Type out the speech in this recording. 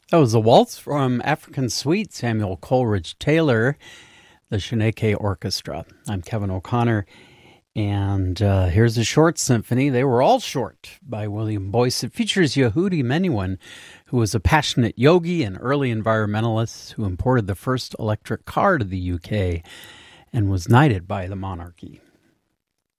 That was a waltz from African Suite, Samuel Coleridge Taylor, the Shaneke Orchestra. I'm Kevin O'Connor, and here's a short symphony. They Were All Short by William Boyce. It features Yehudi Menuhin, who was a passionate yogi and early environmentalist who imported the first electric car to the UK and was knighted by the monarchy.